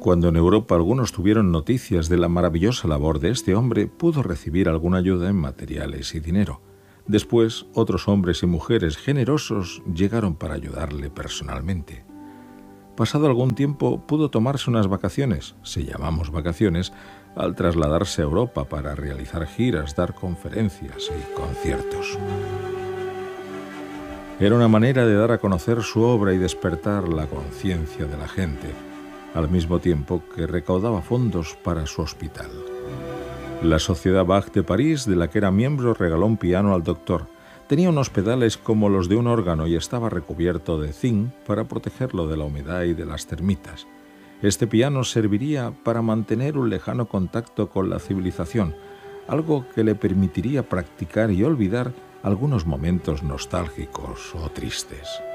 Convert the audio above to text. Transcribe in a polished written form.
Cuando en Europa algunos tuvieron noticias de la maravillosa labor de este hombre, pudo recibir alguna ayuda en materiales y dinero. Después, otros hombres y mujeres generosos llegaron para ayudarle personalmente. Pasado algún tiempo, pudo tomarse unas vacaciones, si llamamos vacaciones, al trasladarse a Europa para realizar giras, dar conferencias y conciertos. Era una manera de dar a conocer su obra y despertar la conciencia de la gente, al mismo tiempo que recaudaba fondos para su hospital. La Sociedad Bach de París, de la que era miembro, regaló un piano al doctor. Tenía unos pedales como los de un órgano y estaba recubierto de zinc para protegerlo de la humedad y de las termitas. Este piano serviría para mantener un lejano contacto con la civilización, algo que le permitiría practicar y olvidar algunos momentos nostálgicos o tristes.